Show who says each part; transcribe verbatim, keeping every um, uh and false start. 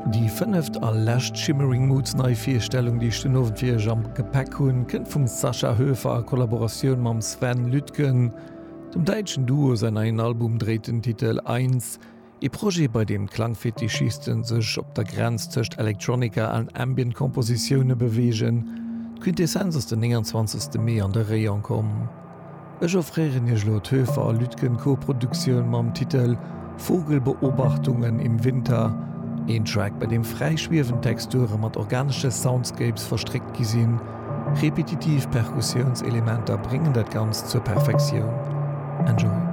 Speaker 1: Die fünft allerlächt Shimmering Moods neii Vierstellung, die ich den Owenfir am Gepäck hunn, kënnt vum Sascha Höfer a Kollaboratioun mam Sven Lütgen. Dem deitschen Duo sein ein Album dreht den Titel eins, e Projekt bei dem Klangfetischisten sech op der Grenz zcht Elektronika an Ambient-Kompositionune bewegen, Quintessenz aus den einundzwanzigsten Mai an der Reion kommen. Ech offrieren je Lot Höfer a Lütgen Co-Produktionioun mam Titel Vogelbeobachtungen im Winter, ein Track, bei dem freischwirven Texturen mat organische Soundscapes verstrickt gesinn, repetitiv Perkussionselementer bringen dat ganz zur Perfektion. Enjoy.